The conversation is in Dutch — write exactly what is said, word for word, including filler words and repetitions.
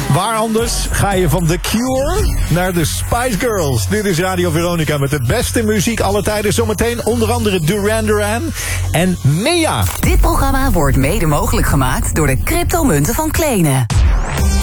Waar anders ga je van The Cure naar de Spice Girls. Dit is Radio Veronica met de beste muziek alle tijden. Zometeen onder andere Duran Duran en Mia. Dit programma wordt mede mogelijk gemaakt door de cryptomunten van Klene.